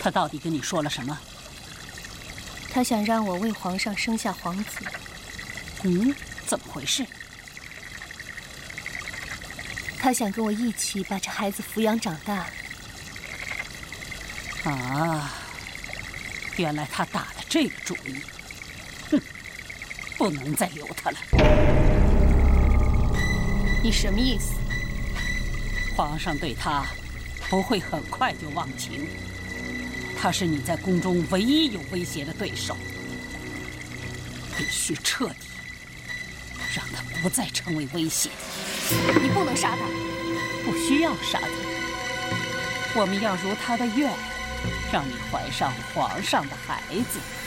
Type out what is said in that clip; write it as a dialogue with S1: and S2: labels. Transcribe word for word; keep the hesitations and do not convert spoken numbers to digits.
S1: 他到底跟你说了什么？
S2: 他想让我为皇上生下皇子。
S1: 嗯，怎么回事？
S2: 他想跟我一起把这孩子抚养长大。
S1: 啊，原来他打的这个主意。哼，不能再留他了。
S2: 你什么意思？
S1: 皇上对他不会很快就忘情。他是你在宫中唯一有威胁的对手，必须彻底让他不再成为威胁。
S2: 你不能杀他，
S1: 不需要杀他。我们要如他的愿，让你怀上皇上的孩子。